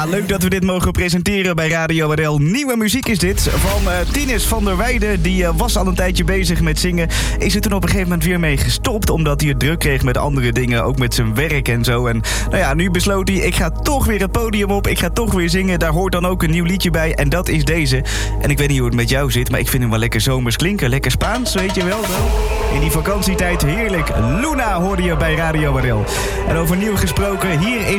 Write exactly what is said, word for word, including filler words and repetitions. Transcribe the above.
Leuk dat we dit mogen presenteren bij Radio R L. Nieuwe muziek is dit van uh, Tinus van der Weijden. Die uh, was al een tijdje bezig met zingen. Is er toen op een gegeven moment weer mee gestopt, omdat hij het druk kreeg met andere dingen, ook met zijn werk en zo. En nou ja, nu besloot hij, ik ga toch weer het podium op. Ik ga toch weer zingen. Daar hoort dan ook een nieuw liedje bij. En dat is deze. En ik weet niet hoe het met jou zit, maar ik vind hem wel lekker zomers klinken. Lekker Spaans, weet je wel. In die vakantietijd heerlijk. Luna hoorde je bij Radio R L. En over nieuw gesproken, hier is